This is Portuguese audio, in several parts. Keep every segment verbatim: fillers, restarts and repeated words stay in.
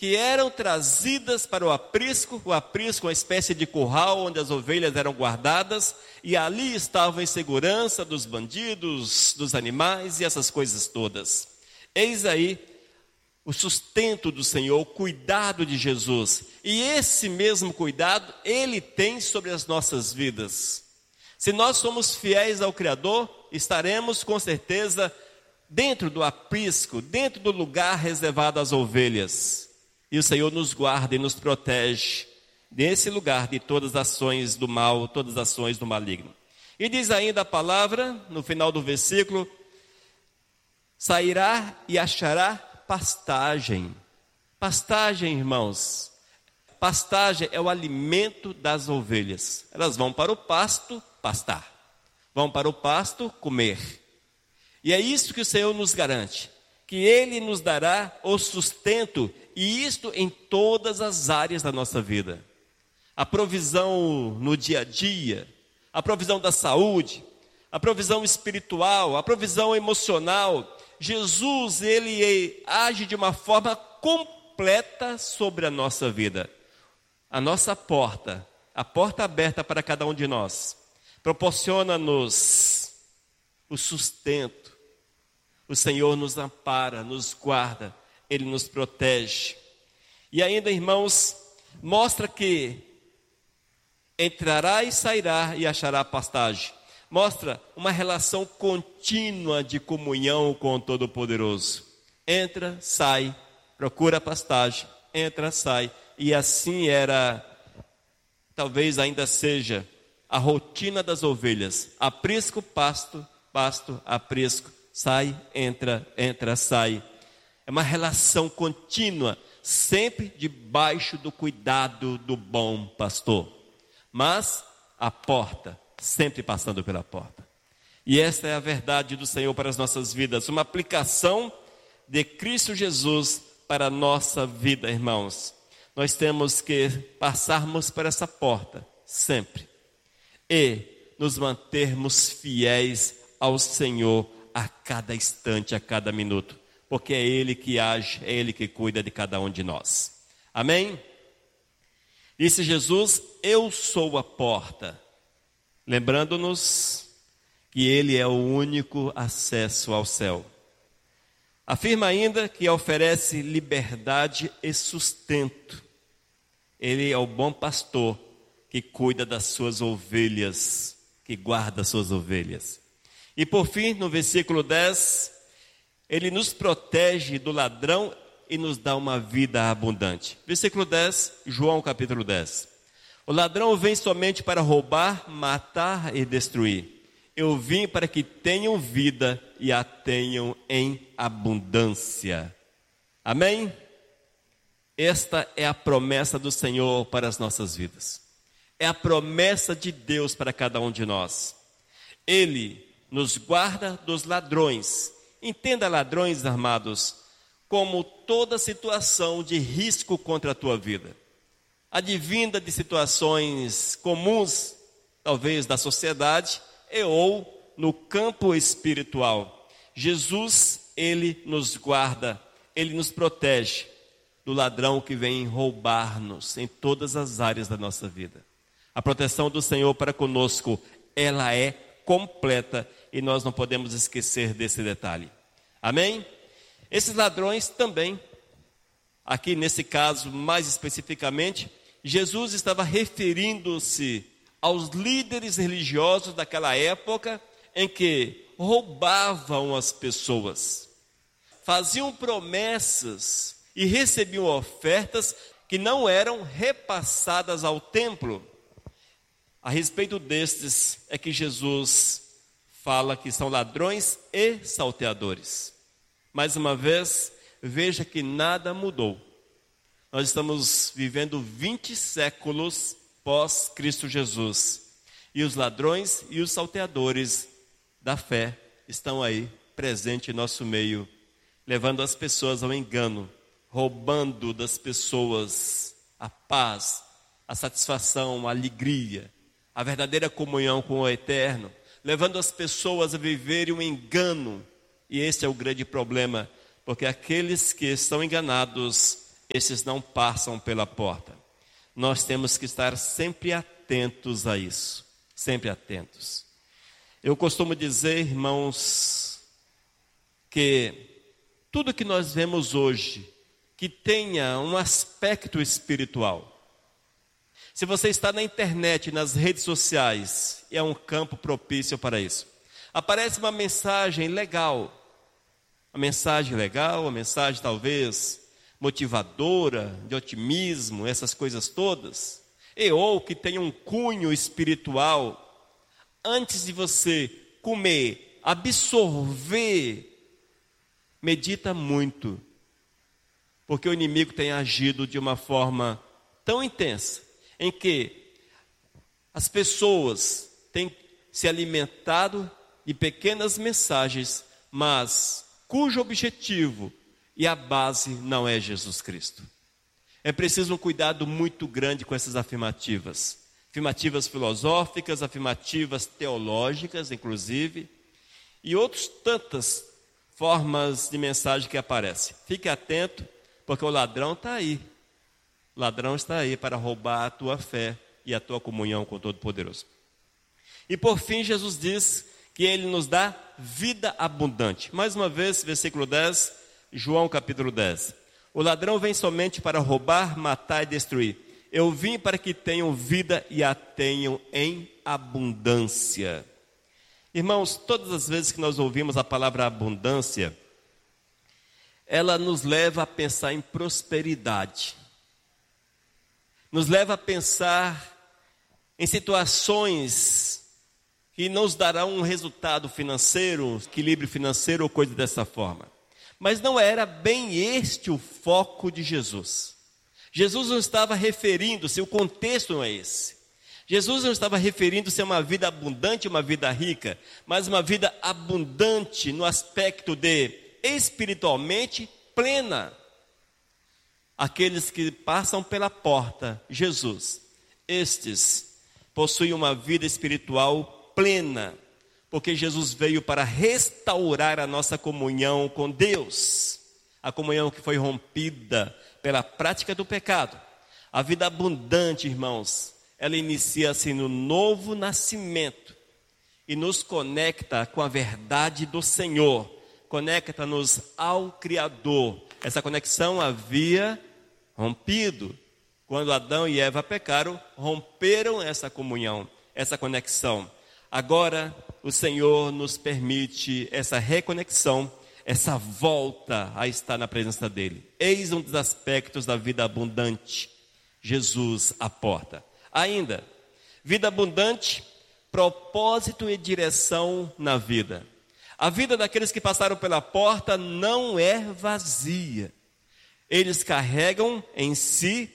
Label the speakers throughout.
Speaker 1: que eram trazidas para o aprisco, o aprisco, uma espécie de curral onde as ovelhas eram guardadas, e ali estavam em segurança dos bandidos, dos animais e essas coisas todas. Eis aí o sustento do Senhor, o cuidado de Jesus, e esse mesmo cuidado Ele tem sobre as nossas vidas. Se nós somos fiéis ao Criador, estaremos com certeza dentro do aprisco, dentro do lugar reservado às ovelhas. E o Senhor nos guarda e nos protege nesse lugar de todas as ações do mal, todas as ações do maligno. E diz ainda a palavra, no final do versículo, sairá e achará pastagem. Pastagem, irmãos, pastagem é o alimento das ovelhas. Elas vão para o pasto pastar, vão para o pasto comer. E é isso que o Senhor nos garante, que Ele nos dará o sustento, e isto em todas as áreas da nossa vida. A provisão no dia a dia, a provisão da saúde, a provisão espiritual, a provisão emocional. Jesus, Ele age de uma forma completa sobre a nossa vida. A nossa porta, a porta aberta para cada um de nós, proporciona-nos o sustento. O Senhor nos ampara, nos guarda, Ele nos protege. E ainda, irmãos, mostra que entrará e sairá e achará pastagem. Mostra uma relação contínua de comunhão com o Todo-Poderoso. Entra, sai, procura pastagem, entra, sai. E assim era, talvez ainda seja, a rotina das ovelhas. Aprisco, pasto, pasto, aprisco. Sai, entra, entra, sai. É uma relação contínua, sempre debaixo do cuidado do bom pastor. Mas a porta, sempre passando pela porta. E esta é a verdade do Senhor para as nossas vidas. Uma aplicação de Cristo Jesus para a nossa vida, irmãos. Nós temos que passarmos por essa porta, sempre. E nos mantermos fiéis ao Senhor a cada instante, a cada minuto, porque é Ele que age, é Ele que cuida de cada um de nós. Amém? Disse Jesus, eu sou a porta, lembrando-nos que Ele é o único acesso ao céu. Afirma ainda que oferece liberdade e sustento. Ele é o bom pastor que cuida das suas ovelhas, que guarda as suas ovelhas. E por fim, no versículo dez, Ele nos protege do ladrão e nos dá uma vida abundante. Versículo dez, João capítulo dez. O ladrão vem somente para roubar, matar e destruir. Eu vim para que tenham vida e a tenham em abundância. Amém? Esta é a promessa do Senhor para as nossas vidas. É a promessa de Deus para cada um de nós. Ele nos guarda dos ladrões. Entenda ladrões armados como toda situação de risco contra a tua vida. Advinda de situações comuns, talvez da sociedade, e ou no campo espiritual. Jesus, Ele nos guarda, Ele nos protege do ladrão que vem roubar-nos em todas as áreas da nossa vida. A proteção do Senhor para conosco, ela é completa e nós não podemos esquecer desse detalhe. Amém? Esses ladrões também, aqui nesse caso mais especificamente, Jesus estava referindo-se aos líderes religiosos daquela época em que roubavam as pessoas, faziam promessas e recebiam ofertas que não eram repassadas ao templo. A respeito destes é que Jesus fala que são ladrões e salteadores. Mais uma vez, veja que nada mudou. Nós estamos vivendo vinte séculos pós Cristo Jesus. E os ladrões e os salteadores da fé estão aí, presentes em nosso meio, levando as pessoas ao engano, roubando das pessoas a paz, a satisfação, a alegria, a verdadeira comunhão com o Eterno, levando as pessoas a viverem um engano. E esse é o grande problema, porque aqueles que estão enganados, esses não passam pela porta. Nós temos que estar sempre atentos a isso, sempre atentos. Eu costumo dizer, irmãos, que tudo que nós vemos hoje, que tenha um aspecto espiritual. Se você está na internet, nas redes sociais, é um campo propício para isso. Aparece uma mensagem legal, uma mensagem legal, uma mensagem talvez motivadora, de otimismo, essas coisas todas, e ou que tenha um cunho espiritual. Antes de você comer, absorver, medita muito, porque o inimigo tem agido de uma forma tão intensa, em que as pessoas têm se alimentado de pequenas mensagens, mas cujo objetivo e a base não é Jesus Cristo. É preciso um cuidado muito grande com essas afirmativas. Afirmativas filosóficas, afirmativas teológicas, inclusive, e outras tantas formas de mensagem que aparecem. Fique atento, porque o ladrão está aí. O ladrão está aí para roubar a tua fé e a tua comunhão com o Todo-Poderoso. E por fim, Jesus diz que Ele nos dá vida abundante. Mais uma vez, versículo dez, João capítulo dez. O ladrão vem somente para roubar, matar e destruir. Eu vim para que tenham vida e a tenham em abundância. Irmãos, todas as vezes que nós ouvimos a palavra abundância, ela nos leva a pensar em prosperidade. Nos leva a pensar em situações que nos darão um resultado financeiro, um equilíbrio financeiro ou coisa dessa forma. Mas não era bem este o foco de Jesus. Jesus não estava referindo-se, o contexto não é esse. Jesus não estava referindo-se a uma vida abundante, uma vida rica, mas uma vida abundante no aspecto de espiritualmente plena. Aqueles que passam pela porta, Jesus, estes possuem uma vida espiritual plena, porque Jesus veio para restaurar a nossa comunhão com Deus, a comunhão que foi rompida pela prática do pecado. A vida abundante, irmãos, ela inicia-se no novo nascimento e nos conecta com a verdade do Senhor, conecta-nos ao Criador. Essa conexão havia rompido. Quando Adão e Eva pecaram, romperam essa comunhão, essa conexão. Agora, o Senhor nos permite essa reconexão, essa volta a estar na presença dEle. Eis um dos aspectos da vida abundante. Jesus à porta. Ainda, vida abundante, propósito e direção na vida. A vida daqueles que passaram pela porta não é vazia. Eles carregam em si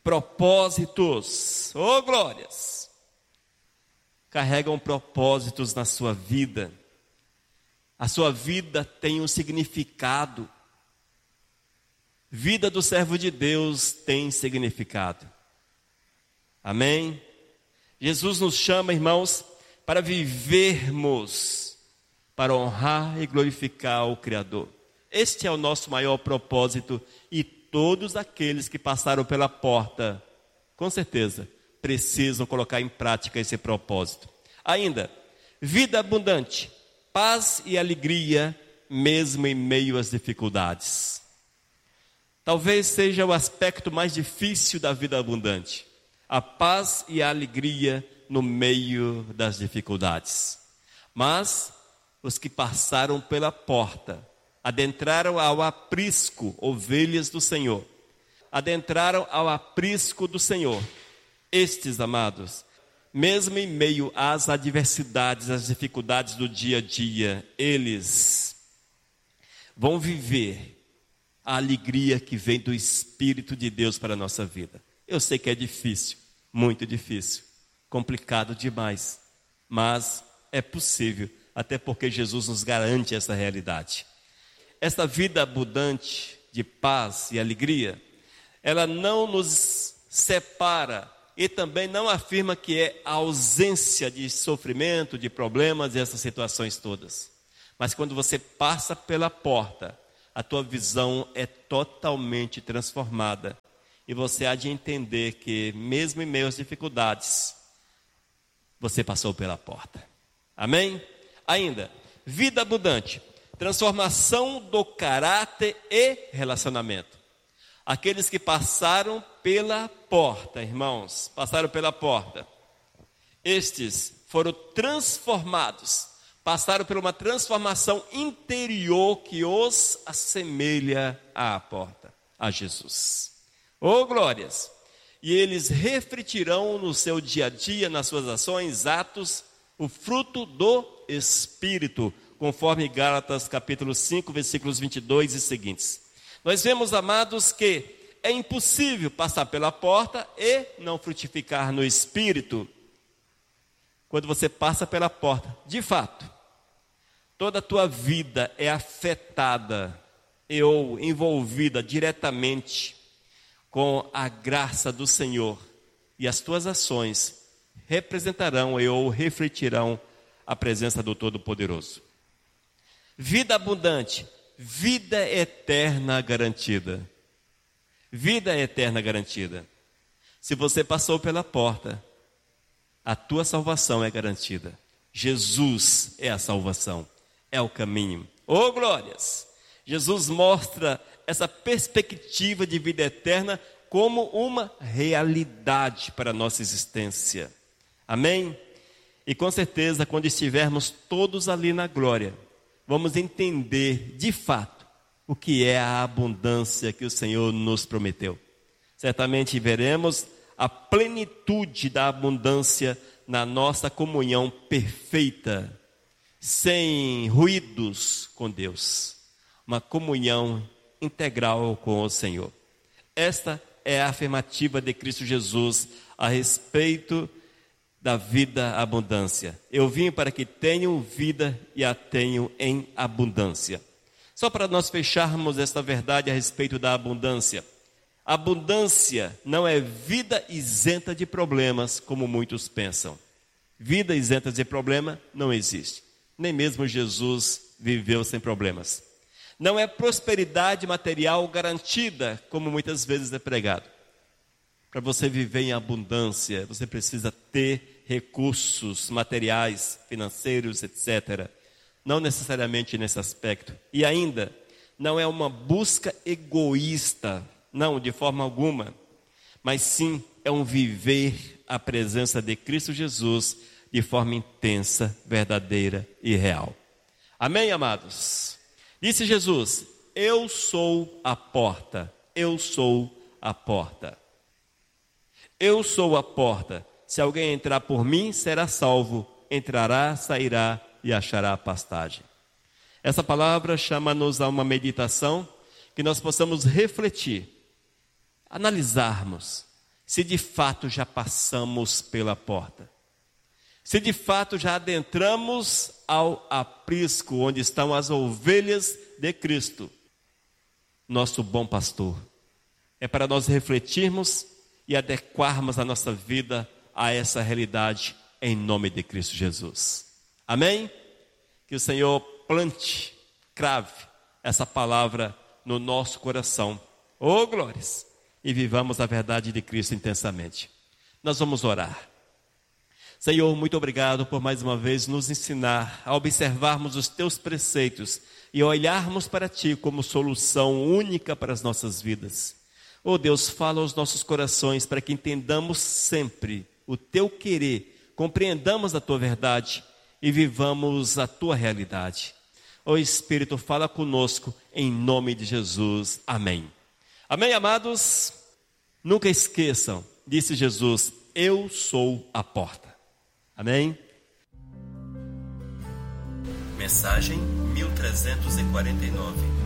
Speaker 1: propósitos. Oh, glórias! Carregam propósitos na sua vida. A sua vida tem um significado. Vida do servo de Deus tem significado. Amém? Jesus nos chama, irmãos, para vivermos, para honrar e glorificar o Criador. Este é o nosso maior propósito e todos aqueles que passaram pela porta, com certeza, precisam colocar em prática esse propósito. Ainda, vida abundante, paz e alegria, mesmo em meio às dificuldades. Talvez seja o aspecto mais difícil da vida abundante. A paz e a alegria no meio das dificuldades. Mas os que passaram pela porta, adentraram ao aprisco, ovelhas do Senhor, adentraram ao aprisco do Senhor. Estes, amados, mesmo em meio às adversidades, às dificuldades do dia a dia, eles vão viver a alegria que vem do Espírito de Deus para a nossa vida. Eu sei que é difícil, muito difícil, complicado demais, mas é possível, até porque Jesus nos garante essa realidade. Esta vida abundante de paz e alegria, ela não nos separa e também não afirma que é a ausência de sofrimento, de problemas e essas situações todas. Mas quando você passa pela porta, a tua visão é totalmente transformada. E você há de entender que, mesmo em meio às dificuldades, você passou pela porta. Amém? Ainda, vida abundante, transformação do caráter e relacionamento. Aqueles que passaram pela porta, irmãos, passaram pela porta. Estes foram transformados, passaram por uma transformação interior que os assemelha à porta, a Jesus. Oh, glórias! E eles refletirão no seu dia a dia, nas suas ações, atos, o fruto do Espírito, conforme Gálatas capítulo cinco, versículos vinte e dois e seguintes. Nós vemos, amados, que é impossível passar pela porta e não frutificar no Espírito. Quando você passa pela porta, de fato, toda a tua vida é afetada e ou envolvida diretamente com a graça do Senhor, e as tuas ações representarão e ou refletirão a presença do Todo-Poderoso. Vida abundante, vida eterna garantida. Vida eterna garantida. Se você passou pela porta, a tua salvação é garantida. Jesus é a salvação, é o caminho. Oh, glórias! Jesus mostra essa perspectiva de vida eterna como uma realidade para a nossa existência. Amém? E com certeza, quando estivermos todos ali na glória, vamos entender de fato o que é a abundância que o Senhor nos prometeu. Certamente veremos a plenitude da abundância na nossa comunhão perfeita, sem ruídos com Deus. Uma comunhão integral com o Senhor. Esta é a afirmativa de Cristo Jesus a respeito da vida abundância. Eu vim para que tenham vida e a tenham em abundância. Só para nós fecharmos esta verdade a respeito da abundância. Abundância não é vida isenta de problemas, como muitos pensam. Vida isenta de problema não existe. Nem mesmo Jesus viveu sem problemas. Não é prosperidade material garantida, como muitas vezes é pregado. Para você viver em abundância, você precisa ter recursos materiais, financeiros, etcétera. Não necessariamente nesse aspecto. E ainda, não é uma busca egoísta, não, de forma alguma. Mas sim, é um viver a presença de Cristo Jesus de forma intensa, verdadeira e real. Amém, amados? Disse Jesus, eu sou a porta, eu sou a porta. Eu sou a porta. Se alguém entrar por mim, será salvo. Entrará, sairá e achará pastagem. Essa palavra chama-nos a uma meditação que nós possamos refletir, analisarmos se de fato já passamos pela porta. Se de fato já adentramos ao aprisco, onde estão as ovelhas de Cristo, nosso bom pastor. É para nós refletirmos e adequarmos a nossa vida a essa realidade, em nome de Cristo Jesus. Amém? Que o Senhor plante, crave essa palavra no nosso coração. Oh, glórias! E vivamos a verdade de Cristo intensamente. Nós vamos orar. Senhor, muito obrigado por mais uma vez nos ensinar a observarmos os teus preceitos e olharmos para ti como solução única para as nossas vidas. Oh Deus, fala aos nossos corações para que entendamos sempre o teu querer, compreendamos a tua verdade e vivamos a tua realidade. Oh Espírito, fala conosco em nome de Jesus. Amém. Amém, amados? Nunca esqueçam, disse Jesus, eu sou a porta. Amém? Mensagem mil trezentos e quarenta e nove.